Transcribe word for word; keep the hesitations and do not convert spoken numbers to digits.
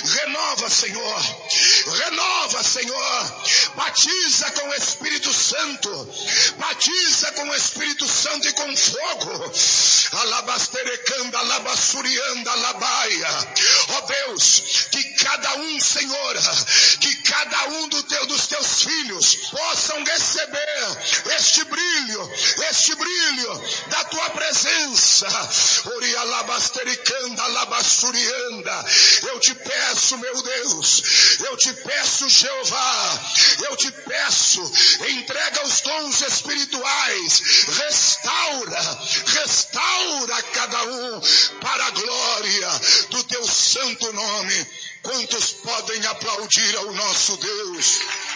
Renova, Senhor. Renova, Senhor. Batiza com o Espírito Santo. Batiza com o Espírito Santo e com fogo. Alabasterecanda, alabassurianda, alabaia. Ó Deus, que cada um, Senhor, que cada um do teu, dos teus filhos possam receber este brilho, este brilho da tua presença. Ori alabastericanda, alabassurianda. Eu te peço, meu Deus, eu te peço, Jeová, eu te peço, entrega os dons espirituais, restaura, restaura cada um para a glória do teu santo nome. Quantos podem aplaudir ao nosso Deus?